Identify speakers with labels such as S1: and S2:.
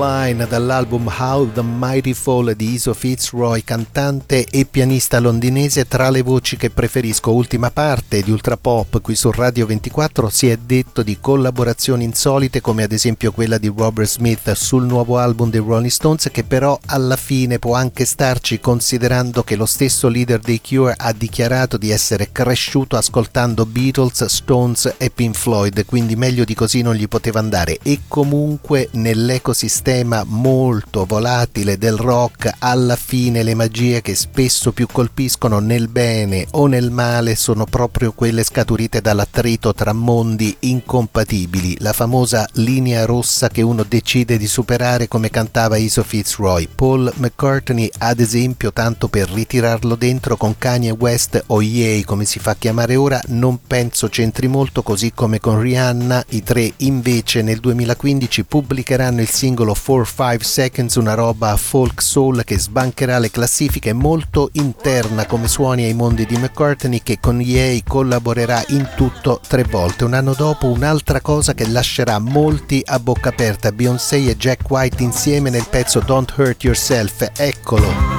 S1: Line dall'album How the Mighty Fall di Iso Fitzroy, cantante e pianista londinese. Tra le voci che preferisco, ultima parte di Ultra Pop qui su Radio 24. Si è detto di collaborazioni insolite, come ad esempio quella di Robert Smith sul nuovo album dei Rolling Stones, che però alla fine può anche starci, considerando che lo stesso leader dei Cure ha dichiarato di essere cresciuto ascoltando Beatles, Stones e Pink Floyd, quindi meglio di così non gli poteva andare. E comunque nell'ecosistema molto volatile del rock, alla fine le magie che spesso più colpiscono nel bene o nel male sono proprio quelle scaturite dall'attrito tra mondi incompatibili, la famosa linea rossa che uno decide di superare, come cantava Iso Fitzroy. Paul McCartney, ad esempio, tanto per ritirarlo dentro con Kanye West o Ye, come si fa chiamare ora, non penso c'entri molto, così come con Rihanna. I tre invece nel 2015 pubblicheranno il singolo 4-5 Seconds, una roba folk soul che sbancherà le classifiche, molto interna come suoni ai mondi di McCartney, che con Ye collaborerà in tutto 3 volte. Un anno dopo un'altra cosa che lascerà molti a bocca aperta: Beyoncé e Jack White insieme nel pezzo Don't Hurt Yourself. Eccolo.